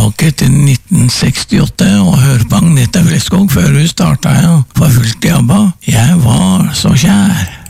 tilbake til 1968 og høre på Agnete Fredskog før hun startet for fullt i ABBA. Jeg var så kjær.